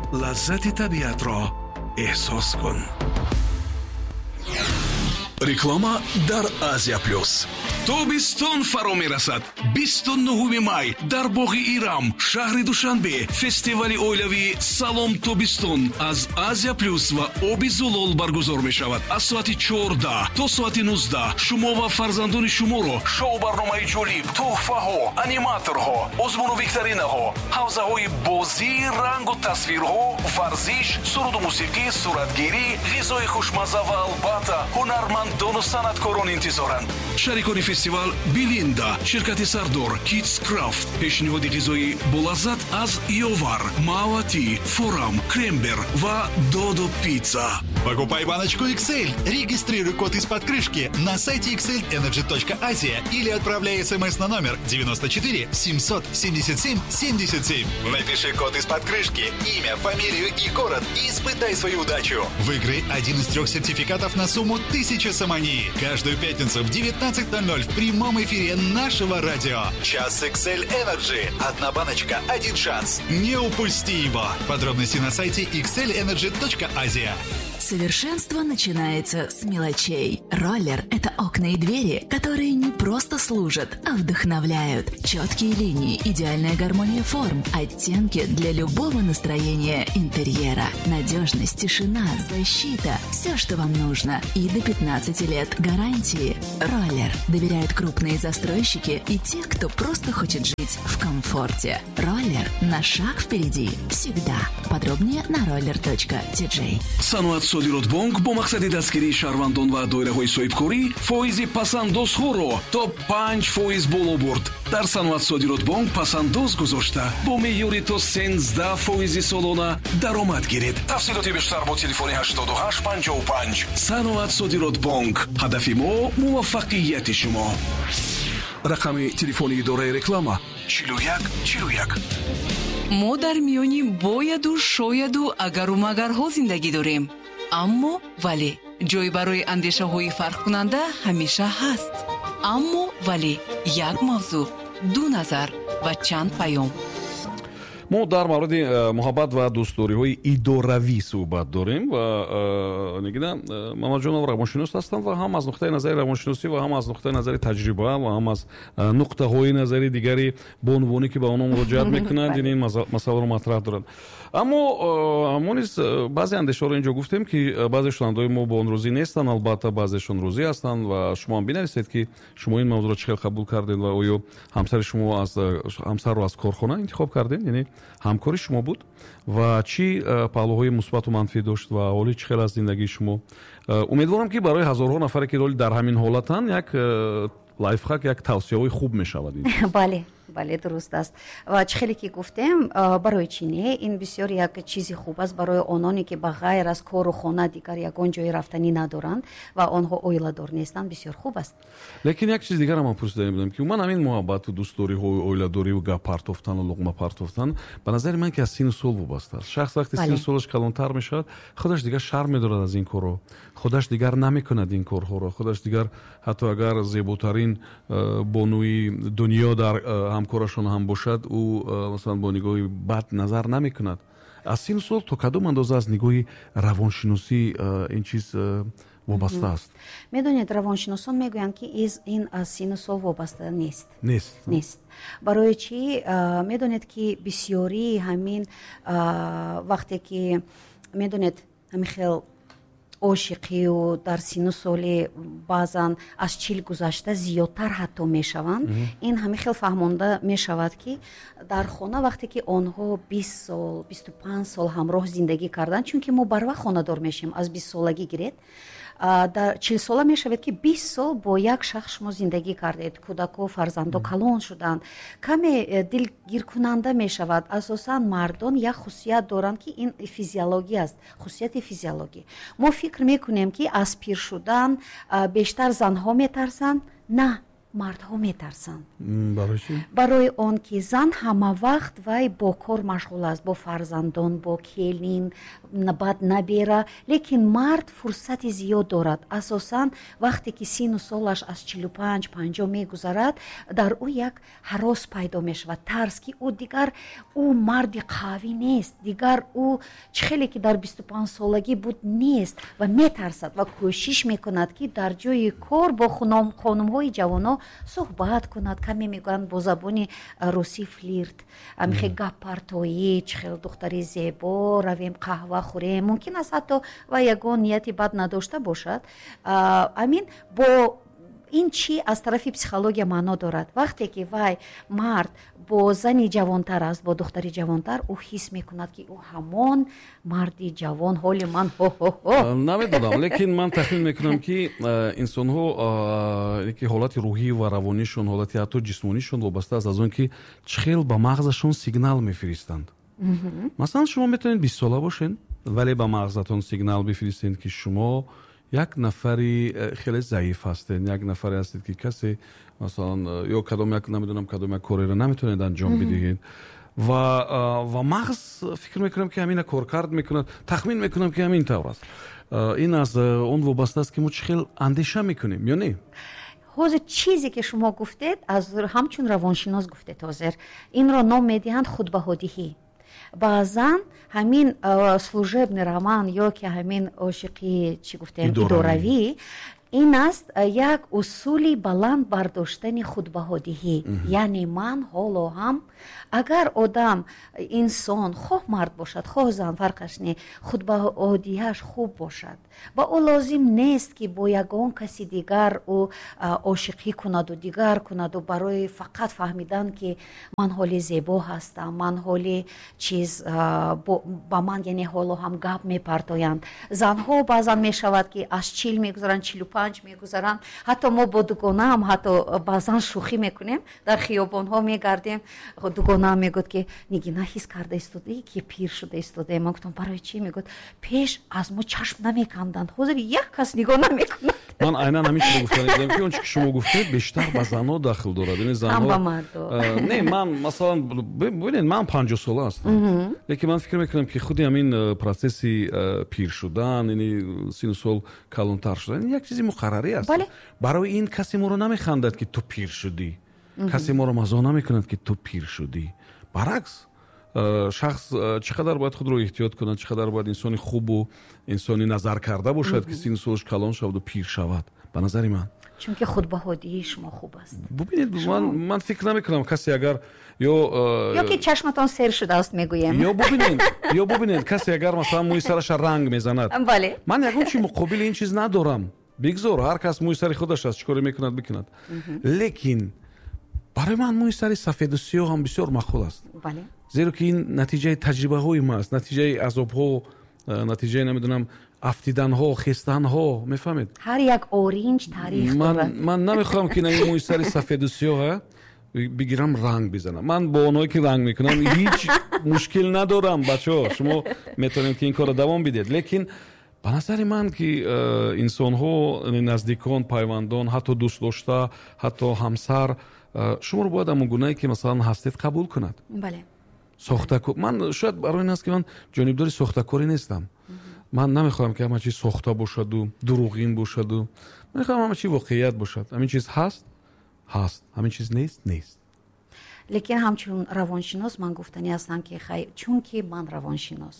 лаззати табиатро эҳсос кун. реклама дар Азия плюс. тобистон фаро мерасад. 29 май дар боғи Ирам, шаҳри Душанбе, фестивали оилавии Салом тобистон аз Азия плюс ва оби зулол баргузор мешавад. аз соати 14 то соати 19 шумо ва фарзандони шуморо шоу барномаи ҷолиб, туҳфаҳо, аниматорҳо, озмуну викторинаҳо, ҳавзаҳои бозӣ, рангу тасвирҳо, варзиш, суруду мусиқӣ, суратгирӣ, ғизои хушмазза ва албатта ҳунармандону санъаткорон интизоранд. шарикони фестивал Билинда, ширкати Сардор, Kids Craft, пешниҳоди ғизои болаззат аз Йовар, Мавати, Форам, Крембер ва Додо Пицца. Покупай баночку XL, регистрируй код из-под крышки на сайте xlenergy.asia или отправляй смс на номер 94 777 77. Напиши код из-под крышки, имя, фамилию и город и испытай свою удачу. Выиграй один из 3 сертификатов на сумму 1000 самани. Каждую пятницу в 19:00 в прямом эфире нашего радио. Час XL Energy. Одна баночка, один шанс. Не упусти его. Подробности на сайте xlenergy.asia. Совершенство начинается с мелочей. Роллер – это окна и двери, которые не просто служат, а вдохновляют. Четкие линии, идеальная гармония форм, оттенки для любого настроения интерьера. Надежность, тишина, защита – все, что вам нужно. И до 15 лет гарантии. Роллер доверяют крупные застройщики и те, кто просто хочет жить в комфорте. Роллер на шаг впереди. Всегда. Подробнее на roller.tj. саноат содиротбонк бо мақсади дастгирии шаҳрвандон ва доираҳои соҳибкорӣ фоизи пасандозҳоро то 5% боло бурд. дар саноат содиротбонк пасандоз гузошта бо меъёри то 13% солона даромад гиред. тафсилоти бештар бо телефони 8855. саноат содиротбонк, ҳадафи мо муваффақияти шумо. рақами телефони идораи реклама 4141. мо дар миёни бояду шояду агару магарҳо зиндагӣ дорем. аммо вале ҷой барои андешаҳои фарқкунанда ҳамеша ҳаст. аммо вале як мавзӯъ, ду назар ва чанд паём. мо дар мавриди муҳаббат ва дӯстдориҳои идоравӣ суҳбат дорем ва нигина мамаҷонов равоншинос ҳастанд ва ҳам аз нуқтаи назари равоншиносӣ ва ҳам аз нуқтаи назари таҷриба ва ҳам аз нуқтаҳои назари дигари бонувонӣ ки ба онҳо муроҷиат мекунанд ин масъаларо матраҳ доранд. аммо мо низ баъзе андешаҳоро инҷо гуфтем ки баъзе шунавандаҳои мо бонрӯзӣ нестанд, албатта баъзешон рӯзӣ ҳастанд ва шумо ҳам бинависед ки шумо ин мавзӯъро чӣ хел қабул кардед ва оё ҳамсари шумо ҳамсарро аз корхона интихоб кардед, яъне ҳамкори шумо буд ва чӣ паҳлӯҳои мусбату манфӣ дошт ва ҳоли чӣ хел аз зиндагии шумо. умедворам ки барои ҳазорҳо нафаре ки дар ҳамин ҳолатанд як лайфхак, як тавсияҳои хуб мешавад. бале дуруст аст ва чӣ хеле ки гуфтем барои чӣ не, ин бисёр як чизи хуб аст барои ононе ки ба ғайр аз кору хона дигар ягон ҷои рафтанӣ надоранд ва онҳо оиладор нестанд. Бисёр хуб аст. лекин як чиз дигарам ман пурсида будам ки уман ҳамин муҳаббату дӯстдориҳои оиладориву гап партофтану луқма партофтан ба назари ман ки аз сину сол вобаста аст. шахс вақти сину солаш калонтар мешавад, худаш дигар шарм медорад аз ин корҳо, худаш дигар намекунад ин корҳоро, худаш дигар ҳатто агар зеботарин бонуи дунё дар ҳамкорашон ҳам бошад, ӯ масалан бо нигоҳи бад назар намекунад. аз сину сол то кадом андоза аз нигоҳи равоншиносӣ ин чиз вобаста аст? медонед, равоншиносон мегӯянд ки ин аз сину сол вобаста нест. барои чӣ? медонед ки бисёрии ҳамин вақте ки медонед ҳамин хел ошиқию дар сину соли баъзан аз 40 гузашта зиёдтар ҳатто мешаванд. ин ҳамин хел фаҳмонда мешавад ки дар хона вақте ки онҳо 20 сол 25 сол ҳамроҳ зиндагӣ карданд, чунки мо барвақт хонадор мешавем аз 20 солагӣ гиред, дар 40 сола мешавад ки 20 сол бо як шахс шумо зиндагӣ кардед, кӯдако фарзандо калон шуданд, каме дилгиркунанда мешавад. асосан мардон як хусусият доранд ки ин физиология аст, хусусияти физиологӣ. мо фикр мекунем ки аз пир шудан бештар занҳо метарсанд. мардҳо метарсанд. барои чӣ? барои он ки зан ҳамавақт вай бо кор машғул аст, бо фарзандон, бо келин бад набера, лекин мард фурсати зиёд дорад. асосан вақте ки сину солаш аз 45-50 мегузарад, дар ӯ як ҳарос пайдо мешавад, тарс ки ӯ дигар ӯ марди қавӣ нест, дигар ӯ чӣ хеле ки дар 25 солагӣ буд нест ва метарсад ва кӯшиш мекунад ки дар ҷои кор бо хонумҳои ҷавоно суҳбат кунад, каме мегӯянд бо забони русӣ флирт, амихе гаппартоӣ, чӣ хел духтари зебо, равем қаҳва хӯрем, мумкин аст ҳатто ва ягон нияти бад надошта бошад. амин бо ин чӣ аз тарафи психология маъно дорад. вақте ки вай мард бо зани ҷавонтар аст, бо духтари ҷавонтар, ӯ ҳис мекунад ки ӯ ҳамон марди ҷавон, ҳоли ман ҳо намедонам, лекин ман тахмин мекунам ки инсонҳо ки ҳолати рӯҳӣ ва равонишон, ҳолати ҳатто ҷисмонишон вобаста аст аз он ки чӣ хел ба мағзашон сигнал мефиристанд. масалан шумо метавонед 20 сола бошед, вале ба мағзатон сигнал бифиристед ки шумо як нафари хеле заиф ҳастед, як нафаре ҳастед ки касе масалан ё кадом як намедонам кадом як кореро наметавонед анҷом бидиҳед ва мағз фикр мекунам ки ҳамина коркард мекунад, тахмин мекунам ки ҳамин тавр аст. ин аз он вобаста аст ки мо чӣ хел андеша мекунем ё не? ҳозир чизе ки шумо гуфтед, аз ҳамчун равоншинос гуфтед, ҳозир инро ном медиҳанд худбаҳодиҳӣ. баъзан ҳамин служебный роман ё ки ҳамин ошиқи чӣ гуфтем идоравӣ ин аст як усули баланд бардоштани худбаҳодиҳӣ. яъне ман ҳоло ҳам агар одам инсон хоҳ мард бошад, хоҳ зан, фарқаш не, худбаҳодиҳаш хуб бошад, ба ӯ лозим нест ки бо ягон каси дигар ӯ ошиқӣ кунаду дигар кунаду барои фақат фаҳмидан ки ман ҳоли зебо ҳастам, ман ҳоли чиз ба ман яъне ҳоло ҳам гап мепартоянд. занҳо баъзан мешавад ки аз 40 мегузаранд, 45 мегузаранд. ҳатто мо бо дугонаам ҳатто баъзан шӯхӣ мекунем, дар хиёбонҳо мегардем, дугонаам мегӯд ки нигина ҳис карда истодӣ ки пир шуда истодем. ман гуфтам барои чӣ? мегӯд пеш аз мо чашм намеканданд, ҳозир як кас нигоҳ намекунад. ман айнан ҳамин чизро гуфтам ки он чӣ ки шумо гуфтед бештар ба занҳо дахл дорад. ҳам ба мардо. не ман масалан бибинед ман 50 сола ҳастам, лекин ман фикр мекунам ки худи ҳамин процесси пир шудан, яъне сину сол калонтар шудан як чизи муқаррарӣ аст. барои ин касе моро намехандад ки ту пир шудӣ, касе моро мазоҳ намекунад ки ту пир шудӣ. баръакс шахс чӣ қадар бояд худро эҳтиёт кунад, чӣ қадар бояд инсони хубу инсони назар карда бошад ки сину солаш калон шаваду пир шавад. ба назари ман чунки худбаҳодиҳии шумо хуб аст. бубинед ман фикр намекунам касе агар ё ки чашматон сер шудааст мегӯем, ё бубинед касе агар масалан мӯи сараша ранг мезанад, ман ягон чи муқобили ин чиз надорам. бигзор ҳар кас мӯи сари худаш аст, чӣ коре мекунад бикунад. лекин барои ман мӯи сари сафеду сиёҳ ҳам бисёр маъқул аст. зеро ки ин натиҷаи таҷрибаҳои ма аст, натиҷаи азобҳо, натиҷаи намедонам афтиданҳо, хестанҳо, мефаҳмед? ҳар як оринҷ таърих дорад. ман намехоҳам ки на ин мӯи сари сафеду сиёҳа бигирам ранг бизанам. ман бо онҳое ки ранг мекунам ҳеҷ мушкил надорам. бачаҳо шумо метавонед ки ин корро давом бидед, лекин ба назари ман ки инсонҳо наздикон, пайвандон, ҳатто дӯстдошта, ҳатто ҳамсар шуморо бояд ҳамон гунае ки масалан ҳастед қабул кунад. сохтакор ман шояд барои ин аст ки ман ҷонибдори сохтакорӣ нестам. ман намехоҳам ки ҳама чиз сохта бошаду дуруғин бошаду, мехоҳам ҳама чиз воқеият бошад. ҳамин чиз ҳаст, ҳамин чиз нест, нест. лекин ҳамчун равоншинос ман гуфтанӣ ҳастам ки чунки ман равоншинос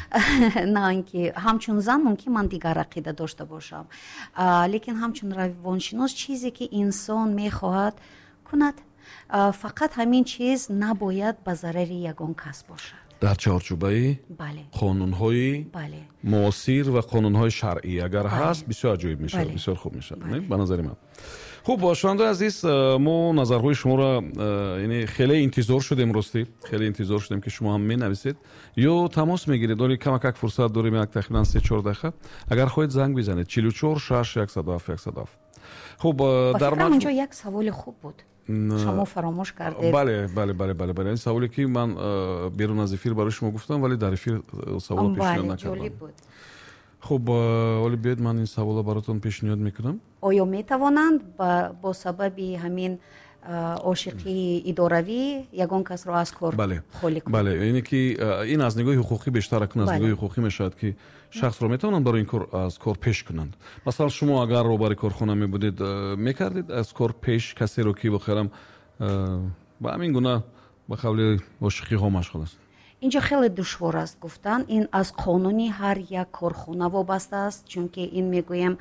на ин ки ҳамчун зан мумкин ман дигар ақида дошта бошам, лекин ҳамчун равоншинос чизе ки инсон мехоҳад кунад, фақат ҳамин чиз набояд ба зарари ягон кас бошад. дар чорчӯбаи қонунҳои муосир ва қонунҳои шаръӣ агар ҳаст бисёр аҷоиб мешавад, бисёр хуб мешавад ба назари ман. хуб шунавандаи азиз, мо назарҳои шуморо хеле интизор шудем, ростӣ хеле интизор шудем ки шумо ҳам менависед ё тамос мегиред. оли камакак фурсат дорем, як тахминан 3-4 дақиқа. агар хоҳед занг бизанед 44 6 107 107. хуб дар онҷо як саволи хуб буд, шумо фаромӯш кардед. бале ин саволе ки ман берун аз эфир барои шумо гуфтам, вале дар эфир савол пешниҳод накардам. خب ولی بیاید من این سوالا براتون پیشنهاد میکنم. آیا میتوانند با سبب همین عاشقی اداروی یگان کس را از کار خالی کنند؟ بله، اینه که این از نگاه حقوقی بیشتر کنه، از نگاه حقوقی میشد که شخص رو میتونن برای این کار از کار پیش کنند. مثلا شما اگر رو برای کارخانه میبودید میکردید از کار پیش کسی رو که بخیرم با همین گونه به قول عاشقی ها مشغول است؟ اینجا خیلی دشوار است گفتن. این از قانونی هر یک کارخانه وابسته است، چون که این میگویم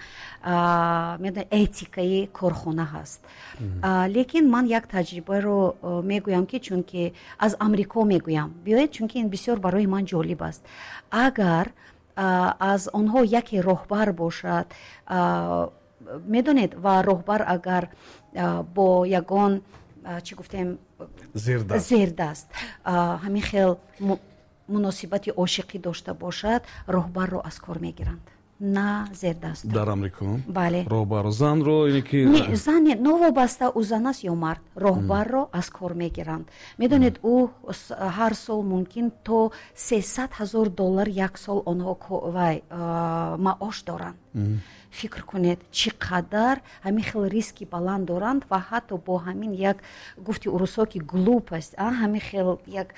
اتیکای کارخانه هست. لیکن من یک تجربه رو میگویم که چون که از امریکا میگویم بیاید، چون که این بسیار برای من جالب است. اگر از آنها یکی رهبر باشد، میدونید، و رهبر اگر با یگان چی گفتیم زیردست همین خیلی مناسبت عاشقی داشته باشد، رهبر رو از کار میگیرند، نه زیردست. در امریکا بله، رهبر زن رو اینه که زن نوابسته او زن است یا مرد، رهبر رو از کار میگیرند. میدونید او هر سال ممکن تا $300,000 یک سال آنها معاش دارند. فکر کنید چقدر همین خیلی ریسکی بلند دارند و حتی با همین یک گفتی اروسا که گلوپ است، همین خیلی یک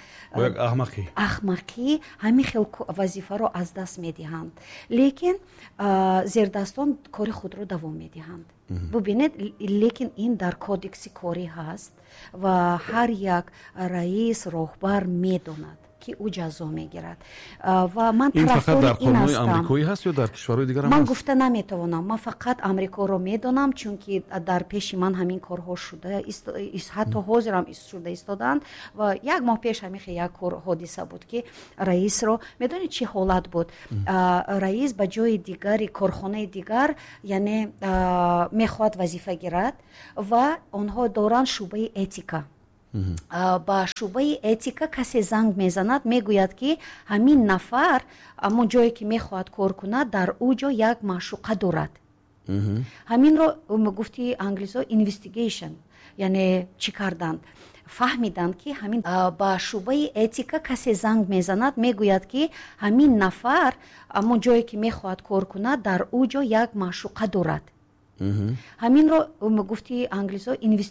احمقی همین خیلی وظیفه رو از دست میدهند. لیکن زیردستان کار خود رو دوام میدهند. ببینید، لیکن این در کودکس کاری هست و هر یک رئیس رهبر میداند که او جزا میگیرد و من این فقط در قانون هستم. آمریکایی هست یا در کشورهای دیگر هم من هست؟ گفته نمیتوانم. من فقط آمریکا رو میدونم، چون که در پیش من همین کارها شده، حتی حاضرم شده ایستادند و یک ماه پیش همین یک حادثه بود که رئیس رو میدونید چی حالت بود. رئیس به جای دیگری کارخانه دیگر یعنی میخواد وظیفه گیرد و آنها دارن شعبه اتیکا. با شعبه اتیکا کسی زنگ میزند، میگوید که همین نفر اما جایی که میخواد کار کند در او جا یک معشوقه دارد. همین رو گفتی انگلیسی اینوستیگیشن، یعنی چی کردند؟ فهمیدند که همین با شعبه اتیکا کسی زنگ میزند، میگوید که همین نفر اما جایی که میخواد کار کند در او جا یک معشوقه دارد. همین رو گفتی انگلیسی